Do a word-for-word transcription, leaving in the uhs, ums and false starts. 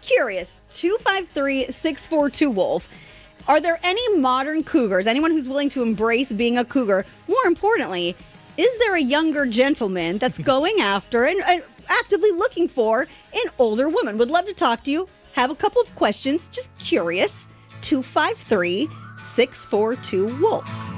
curious. two five three, six four two, Wolf. Are there any modern cougars, anyone who's willing to embrace being a cougar? More importantly, is there a younger gentleman that's going after and uh, actively looking for an older woman? Would love to talk to you. Have a couple of questions. Just curious. two five three, six four two, Wolf.